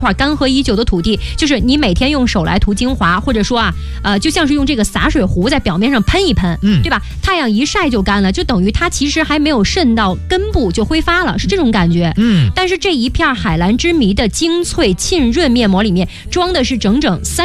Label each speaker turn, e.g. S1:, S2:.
S1: 块干涸已久的土地，就是你每天用手来涂精华，或者说就像是用这个洒水壶在表面上喷一喷，对吧？太阳一晒就干了，就等于它其实还没有渗到根部就挥发了，是这种感觉。但是这一片海蓝之谜的精粹沁润面膜里面装的是整整